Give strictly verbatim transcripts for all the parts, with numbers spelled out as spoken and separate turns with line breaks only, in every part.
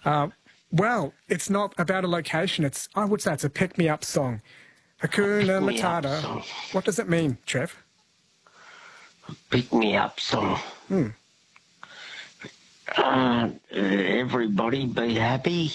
Uh, well, it's not about a location. It's, I would say it's a pick-me-up song. Hakuna Matata.
Song.
What does it mean, Trev?
Pick me up song.
Hmm.
Uh, everybody be happy.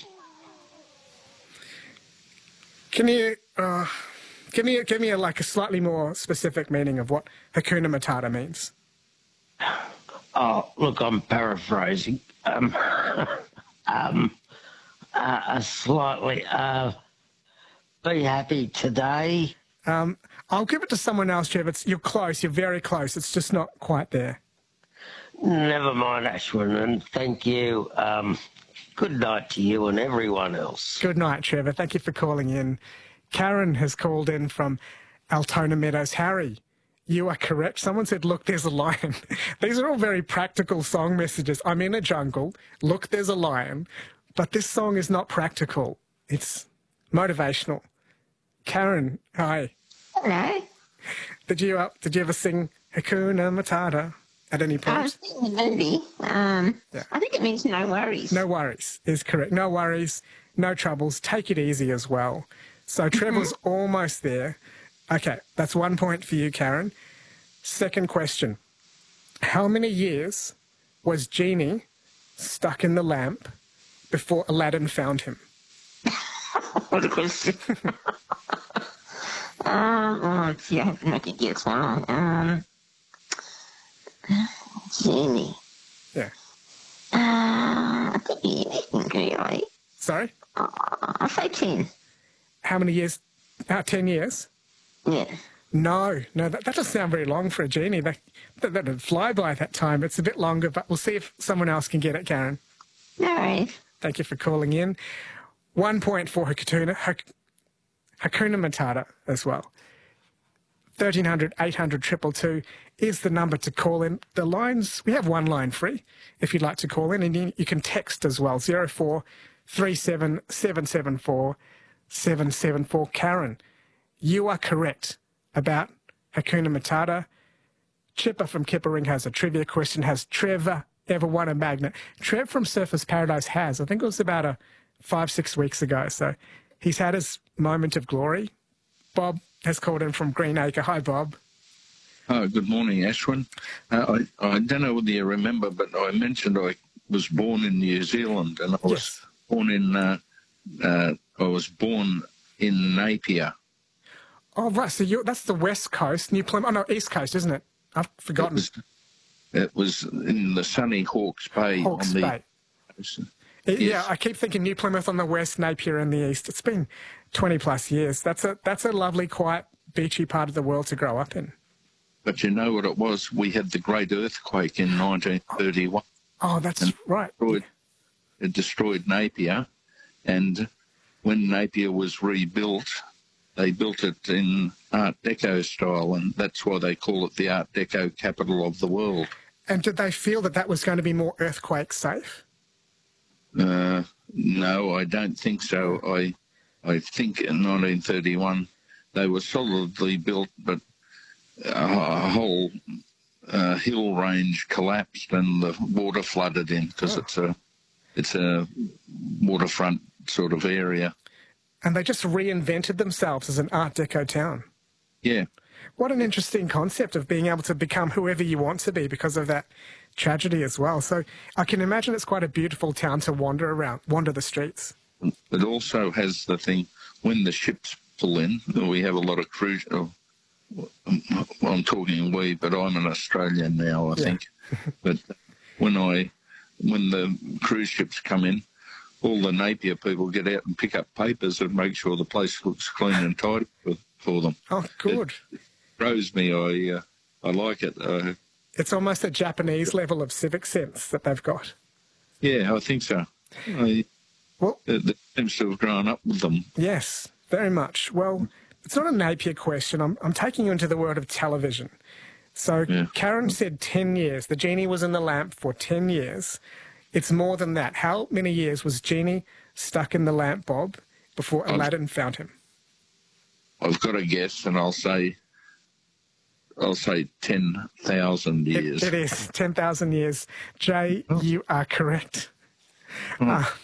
Can you uh, give me give me a, like a slightly more specific meaning of what Hakuna Matata means?
Oh, look, I'm paraphrasing. Um, um, uh, uh, slightly. Uh, be happy today.
Um, I'll give it to someone else, Trev. It's, you're close. You're very close. It's just not quite there.
Never mind, Ashwin, and thank you. Um, good night to you and everyone else.
Good night, Trevor. Thank you for calling in. Karen has called in from Altona Meadows. Harry, you are correct. Someone said, look, there's a lion. These are all very practical song messages. I'm in a jungle. Look, there's a lion. But this song is not practical. It's motivational. Karen, hi.
Hello.
Did you uh, did you ever sing Hakuna Matata at any point?
I was thinking the movie. Um,
Yeah.
I think it means no worries.
No worries is correct. No worries, no troubles. Take it easy as well. So Trevor's almost there. Okay, that's one point for you, Karen. Second question. How many years was Genie stuck in the lamp before Aladdin found him?
What a question. um, oh, gee, I hope I can guess one. Um, Genie.
Yeah.
Uh, it could be anything, really.
Sorry?
Uh, I'll say ten.
How many years? Uh, ten years?
Yeah.
No, no, that, that doesn't sound very long for a genie. That, that, that'd fly by that time. It's a bit longer, but we'll see if someone else can get it, Karen.
No worries.
Thank you for calling in. One point for Hakuna, Hak, Hakuna Matata as well. thirteen hundred, eight hundred, two two two is the number to call in. The lines, we have one line free if you'd like to call in, and you, you can text as well, zero four three seven seven seven four seven seven four. Karen, you are correct about Hakuna Matata. Chipper from Kippering has a trivia question. Has Trevor ever won a magnet? Trev from Surfers Paradise has. I think it was about a five, six weeks ago. So he's had his moment of glory. Bob has called in from Greenacre. Hi, Bob.
Oh, good morning, Ashwin. Uh, I, I don't know whether you remember, but I mentioned I was born in New Zealand, and I was
Yes.
born in uh, uh, I was born in Napier.
Oh, right. So you that's the West Coast, New Plymouth. Oh, no, East Coast, isn't it? I've
It
forgotten.
was, it was in the sunny Hawke's Bay.
Hawke's
on the
Bay.
coast.
It-
Yes.
Yeah, I keep thinking New Plymouth on the west, Napier in the east. It's been twenty plus years. That's a that's a lovely, quiet, beachy part of the world to grow up in.
But you know what it was? We had the great earthquake in nineteen thirty-one.
Oh, that's right.
Destroyed, it destroyed Napier, and when Napier was rebuilt, they built it in Art Deco style, and that's why they call it the Art Deco capital of the world.
And did they feel that that was going to be more earthquake safe?
Uh, no, I don't think so. I, I think in nineteen thirty-one they were solidly built, but a, a whole uh, hill range collapsed and the water flooded in because
Oh.
it's a, it's a waterfront sort of area.
And they just reinvented themselves as an Art Deco town.
Yeah.
What an interesting concept of being able to become whoever you want to be because of that tragedy as well. So I can imagine it's quite a beautiful town to wander around, wander the streets.
It also has the thing, when the ships pull in, we have a lot of cruise, oh, well, I'm talking we, but I'm an Australian now, I
Yeah.
think. But when I, when the cruise ships come in, all the Napier people get out and pick up papers and make sure the place looks clean and tidy for, for them.
Oh, good.
It throws me, I, uh, I like it. Uh,
It's almost a Japanese level of civic sense that they've got.
yeah, I think so. I,
Well,
it, it seems to have grown up with them.
yes, very much. Well, it's not a Napier question. I'm, I'm taking you into the world of television. So
Yeah.
Karen said ten years. The genie was in the lamp for ten years. It's more than that. How many years was Genie stuck in the lamp, Bob, before Aladdin found him?
I've got a guess, and I'll say, I'll say ten thousand
It,
years.
it is ten thousand years. Jay,
Oh.
you are correct.
Oh.
Ah,